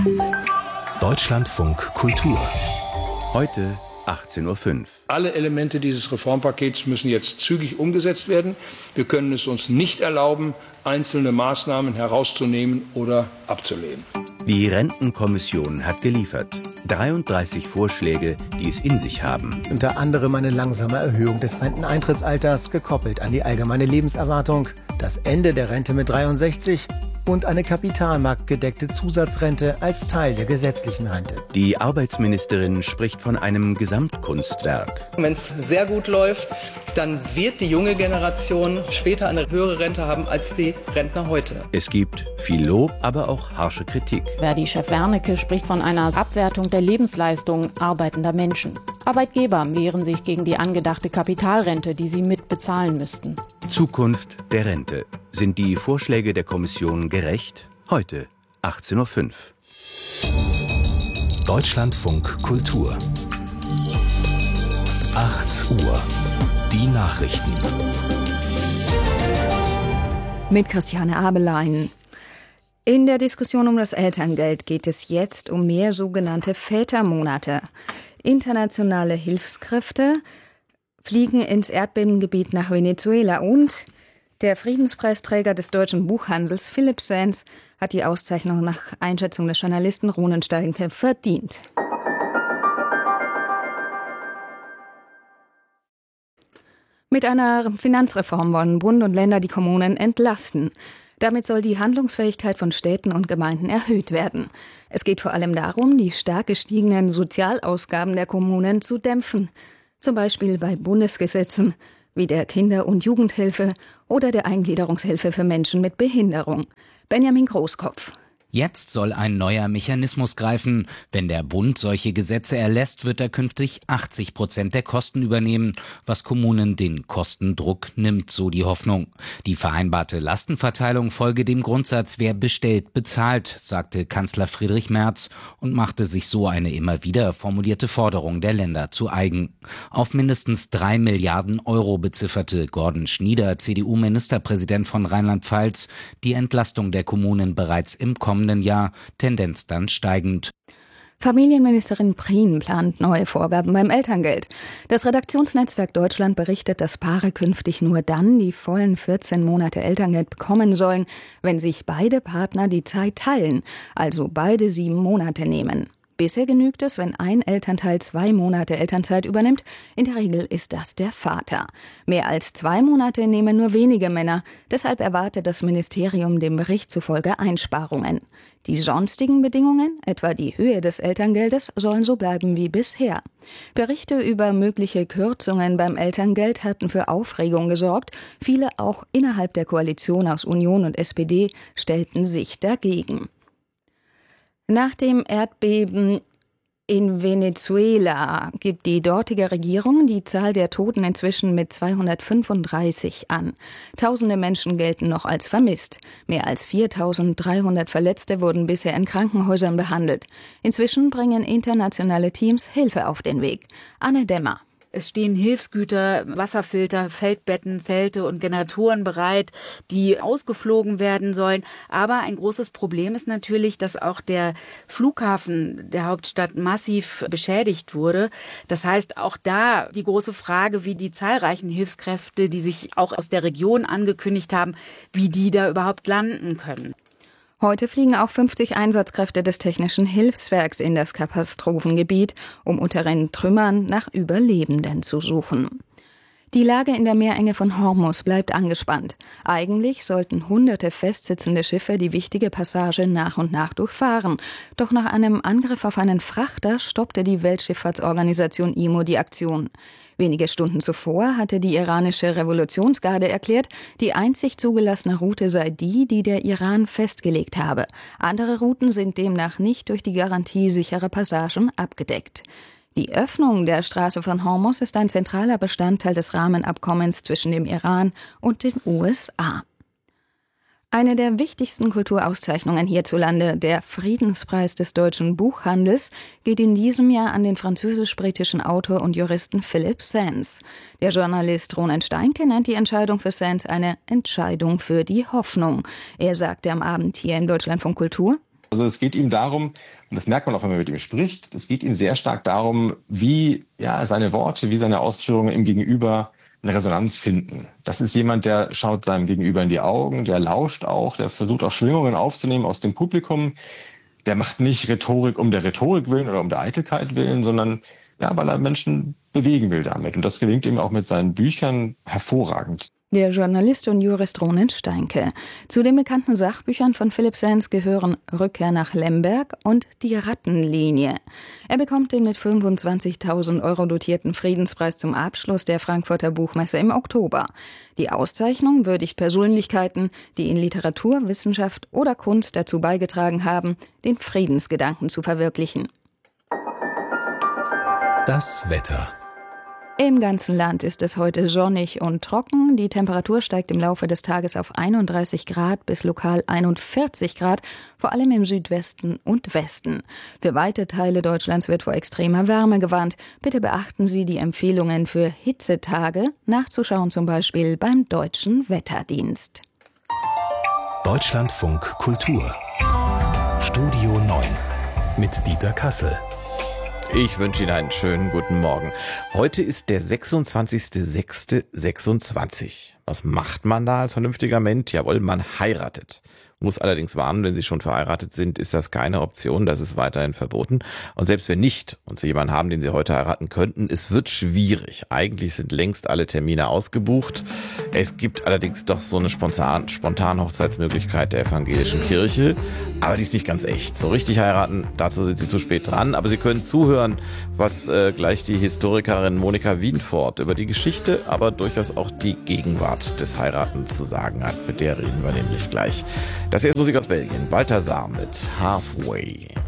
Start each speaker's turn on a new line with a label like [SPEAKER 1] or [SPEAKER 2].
[SPEAKER 1] Deutschlandfunk Kultur.
[SPEAKER 2] Heute 18:05 Uhr.
[SPEAKER 3] Alle Elemente dieses Reformpakets müssen jetzt zügig umgesetzt werden. Wir können es uns nicht erlauben, einzelne Maßnahmen herauszunehmen oder abzulehnen.
[SPEAKER 2] Die Rentenkommission hat geliefert. 33 Vorschläge, die es in sich haben.
[SPEAKER 4] Unter anderem eine langsame Erhöhung des Renteneintrittsalters, gekoppelt an die allgemeine Lebenserwartung, das Ende der Rente mit 63 und eine kapitalmarktgedeckte Zusatzrente als Teil der gesetzlichen Rente.
[SPEAKER 2] Die Arbeitsministerin spricht von einem Gesamtkunstwerk.
[SPEAKER 5] Wenn es sehr gut läuft, dann wird die junge Generation später eine höhere Rente haben als die Rentner heute.
[SPEAKER 2] Es gibt viel Lob, aber auch harsche Kritik.
[SPEAKER 6] Verdi-Chef Wernicke spricht von einer Abwertung der Lebensleistung arbeitender Menschen. Arbeitgeber wehren sich gegen die angedachte Kapitalrente, die sie mitbezahlen müssten.
[SPEAKER 2] Zukunft der Rente. Sind die Vorschläge der Kommission gerecht? Heute 18:05 Uhr.
[SPEAKER 1] Deutschlandfunk Kultur. 8 Uhr. Die Nachrichten.
[SPEAKER 7] Mit Christiane Abelein. In der Diskussion um das Elterngeld geht es jetzt um mehr sogenannte Vätermonate. Internationale Hilfskräfte fliegen ins Erdbebengebiet nach Venezuela und der Friedenspreisträger des deutschen Buchhandels, Philipp Sands, hat die Auszeichnung nach Einschätzung des Journalisten Ronen Steinke verdient. Mit einer Finanzreform wollen Bund und Länder die Kommunen entlasten. Damit soll die Handlungsfähigkeit von Städten und Gemeinden erhöht werden. Es geht vor allem darum, die stark gestiegenen Sozialausgaben der Kommunen zu dämpfen. Zum Beispiel bei Bundesgesetzen wie der Kinder- und Jugendhilfe oder der Eingliederungshilfe für Menschen mit Behinderung. Benjamin Großkopf.
[SPEAKER 8] Jetzt soll ein neuer Mechanismus greifen. Wenn der Bund solche Gesetze erlässt, wird er künftig 80% der Kosten übernehmen, was Kommunen den Kostendruck nimmt, so die Hoffnung. Die vereinbarte Lastenverteilung folge dem Grundsatz, wer bestellt, bezahlt, sagte Kanzler Friedrich Merz und machte sich so eine immer wieder formulierte Forderung der Länder zu eigen. Auf mindestens 3 Milliarden Euro bezifferte Gordon Schnieder, CDU-Ministerpräsident von Rheinland-Pfalz, die Entlastung der Kommunen bereits im kommenden Jahr, Tendenz dann steigend.
[SPEAKER 7] Familienministerin Prien plant neue Vorgaben beim Elterngeld. Das Redaktionsnetzwerk Deutschland berichtet, dass Paare künftig nur dann die vollen 14 Monate Elterngeld bekommen sollen, wenn sich beide Partner die Zeit teilen, also beide 7 Monate nehmen. Bisher genügt es, wenn ein Elternteil 2 Monate Elternzeit übernimmt. In der Regel ist das der Vater. Mehr als 2 Monate nehmen nur wenige Männer. Deshalb erwartet das Ministerium dem Bericht zufolge Einsparungen. Die sonstigen Bedingungen, etwa die Höhe des Elterngeldes, sollen so bleiben wie bisher. Berichte über mögliche Kürzungen beim Elterngeld hatten für Aufregung gesorgt. Viele, auch innerhalb der Koalition aus Union und SPD, stellten sich dagegen. Nach dem Erdbeben in Venezuela gibt die dortige Regierung die Zahl der Toten inzwischen mit 235 an. Tausende Menschen gelten noch als vermisst. Mehr als 4.300 Verletzte wurden bisher in Krankenhäusern behandelt. Inzwischen bringen internationale Teams Hilfe auf den Weg. Anne Dämmer.
[SPEAKER 9] Es stehen Hilfsgüter, Wasserfilter, Feldbetten, Zelte und Generatoren bereit, die ausgeflogen werden sollen. Aber ein großes Problem ist natürlich, dass auch der Flughafen der Hauptstadt massiv beschädigt wurde. Das heißt, auch da die große Frage, wie die zahlreichen Hilfskräfte, die sich auch aus der Region angekündigt haben, wie die da überhaupt landen können.
[SPEAKER 7] Heute fliegen auch 50 Einsatzkräfte des Technischen Hilfswerks in das Katastrophengebiet, um unter den Trümmern nach Überlebenden zu suchen. Die Lage in der Meerenge von Hormuz bleibt angespannt. Eigentlich sollten hunderte festsitzende Schiffe die wichtige Passage nach und nach durchfahren. Doch nach einem Angriff auf einen Frachter stoppte die Weltschifffahrtsorganisation IMO die Aktion. Wenige Stunden zuvor hatte die iranische Revolutionsgarde erklärt, die einzig zugelassene Route sei die, die der Iran festgelegt habe. Andere Routen sind demnach nicht durch die Garantie sicherer Passagen abgedeckt. Die Öffnung der Straße von Hormuz ist ein zentraler Bestandteil des Rahmenabkommens zwischen dem Iran und den USA. Eine der wichtigsten Kulturauszeichnungen hierzulande, der Friedenspreis des deutschen Buchhandels, geht in diesem Jahr an den französisch-britischen Autor und Juristen Philipp Sands. Der Journalist Ronen Steinke nennt die Entscheidung für Sands eine Entscheidung für die Hoffnung. Er sagte am Abend hier im Deutschlandfunk Kultur:
[SPEAKER 10] Also es geht ihm darum, und das merkt man auch, wenn man mit ihm spricht, es geht ihm sehr stark darum, wie seine Worte, wie seine Ausführungen im Gegenüber eine Resonanz finden. Das ist jemand, der schaut seinem Gegenüber in die Augen, der lauscht auch, der versucht auch Schwingungen aufzunehmen aus dem Publikum. Der macht nicht Rhetorik um der Rhetorik willen oder um der Eitelkeit willen, sondern weil er Menschen bewegen will damit. Und das gelingt ihm auch mit seinen Büchern hervorragend.
[SPEAKER 7] Der Journalist und Jurist Ronen Steinke. Zu den bekannten Sachbüchern von Philipp Sands gehören Rückkehr nach Lemberg und Die Rattenlinie. Er bekommt den mit 25.000 € dotierten Friedenspreis zum Abschluss der Frankfurter Buchmesse im Oktober. Die Auszeichnung würdigt Persönlichkeiten, die in Literatur, Wissenschaft oder Kunst dazu beigetragen haben, den Friedensgedanken zu verwirklichen.
[SPEAKER 1] Das Wetter.
[SPEAKER 7] Im ganzen Land ist es heute sonnig und trocken. Die Temperatur steigt im Laufe des Tages auf 31 Grad bis lokal 41 Grad, vor allem im Südwesten und Westen. Für weite Teile Deutschlands wird vor extremer Wärme gewarnt. Bitte beachten Sie die Empfehlungen für Hitzetage, nachzuschauen zum Beispiel beim Deutschen Wetterdienst.
[SPEAKER 1] Deutschlandfunk Kultur. Studio 9 mit Dieter Kassel.
[SPEAKER 11] Ich wünsche Ihnen einen schönen guten Morgen. Heute ist der 26.06.26. Was macht man da als vernünftiger Mensch? Jawohl, man heiratet. Muss allerdings warnen, wenn Sie schon verheiratet sind, ist das keine Option, das ist weiterhin verboten. Und selbst wenn nicht und Sie jemanden haben, den Sie heute heiraten könnten, es wird schwierig. Eigentlich sind längst alle Termine ausgebucht. Es gibt allerdings doch so eine spontane Hochzeitsmöglichkeit der evangelischen Kirche, aber die ist nicht ganz echt. So richtig heiraten, dazu sind Sie zu spät dran, aber Sie können zuhören, was gleich die Historikerin Monika Wienfort über die Geschichte, aber durchaus auch die Gegenwart des Heiratens zu sagen hat. Mit der reden wir nämlich gleich. Das hier ist Musik aus Belgien. Balthasar mit Halfway.